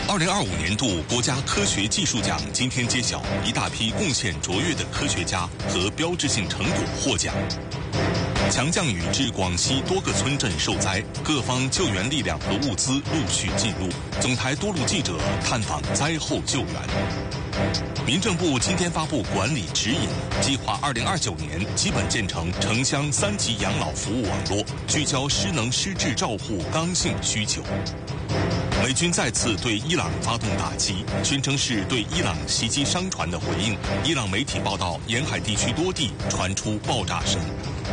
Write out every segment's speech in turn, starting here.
2025年度国家科学技术奖今天揭晓，一大批贡献卓越的科学家和标志性成果获奖。强降雨致广西多个村镇受灾，各方救援力量和物资陆续进入。总台多路记者探访灾后救援。民政部今天发布管理指引，计划2029年基本建成城乡3级养老服务网络，聚焦失能失智照护刚性需求。美军再次对伊朗发动打击，宣称是对伊朗袭击商船的回应。伊朗媒体报道，沿海地区多地传出爆炸声。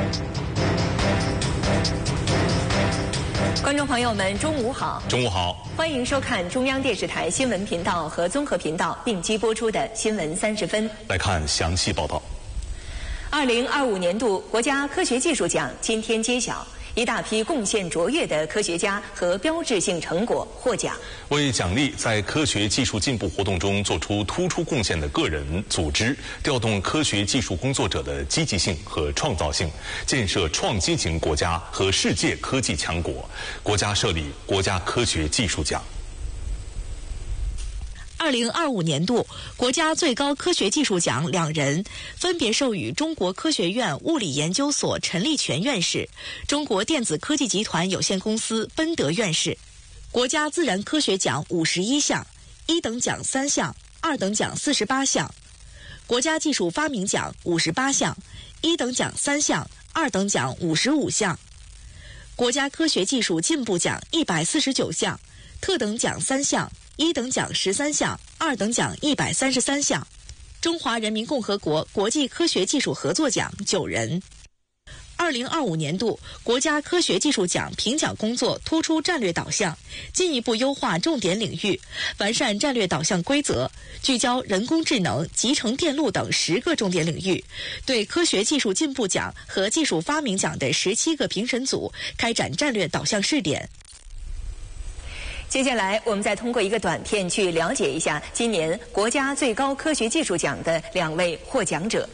观众朋友们，中午好！ 中午好， 欢迎收看中央电视台新闻频道和综合频道并机播出的新闻30分。 来看详细报道。 2025年度国家科学技术奖今天揭晓，一大批贡献卓越的科学家和标志性成果获奖。 为奖励在科学技术进步活动中做出突出贡献的个人、组织，调动科学技术工作者的积极性和创造性，建设创新型国家和世界科技强国，国家设立国家科学技术奖。 2025年度国家最高科学技术奖2人，分别授予中国科学院物理研究所陈立全院士、中国电子科技集团有限公司奔德院士。国家自然科学奖51项，1等奖3项，2等奖48项；国家技术发明奖58项，1等奖3项，2等奖55项；国家科学技术进步奖149项，特等奖3项，1等奖13项，2等奖133项；中华人民共和国国际科学技术合作奖9人。2025年度国家科学技术奖评奖工作突出战略导向，进一步优化重点领域，完善战略导向规则，聚焦人工智能、集成电路等10个重点领域，对科学技术进步奖和技术发明奖的17个评审组开展战略导向试点。 接下来，我们再通过一个短片去了解一下今年国家最高科学技术奖的2位获奖者。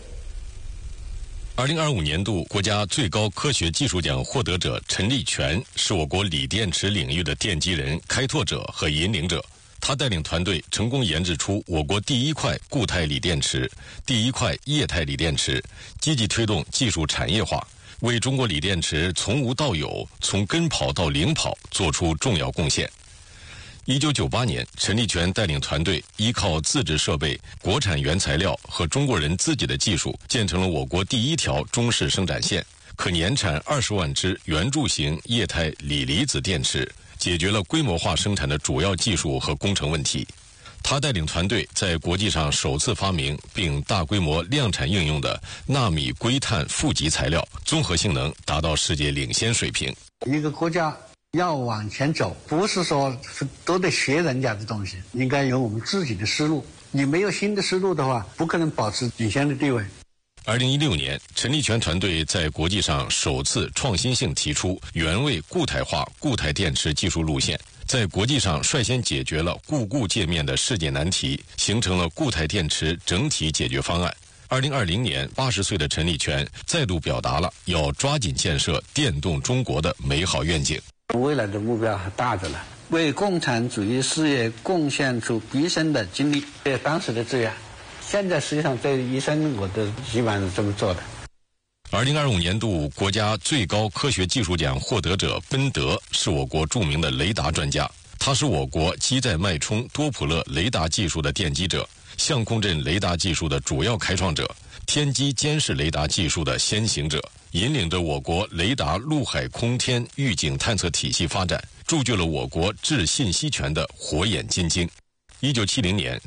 2025年度国家最高科学技术奖获得者陈立全是我国锂电池领域的奠基人、开拓者和引领者。他带领团队成功研制出我国第1块固态锂电池、第1块液态锂电池，积极推动技术产业化，为中国锂电池从无到有、从跟跑到领跑做出重要贡献。1998年，陈立全带领团队依靠自制设备、国产原材料和中国人自己的技术，建成了我国第1条中式生产线，可年产20万只圆柱形液态锂离子电池，解决了规模化生产的主要技术和工程问题。他带领团队在国际上首次发明并大规模量产应用的纳米硅碳负极材料，综合性能达到世界领先水平。 一个国家要往前走，不是说都得学人家的东西，应该有我们自己的思路。你没有新的思路的话，不可能保持领先的地位。 2016年，陈立全团队在国际上首次创新性提出原位固态化固态电池技术路线，在国际上率先解决了固界面的世界难题，形成了固态电池整体解决方案。2020年，80岁的陈立全再度表达了要抓紧建设电动中国的美好愿景。 未来的目标还大着呢，为共产主义事业贡献出毕生的精力，这当时的志愿，现在实际上这一生我都基本上是这么做的。 2025年度国家最高科学技术奖获得者奔德是我国著名的雷达专家，他是我国机载脉冲多普勒雷达技术的奠基者，相控阵雷达技术的主要开创者，天基监视雷达技术的先行者，引领着我国雷达陆海空天预警探测体系发展，铸就了我国制信息权的火眼金睛。1970年，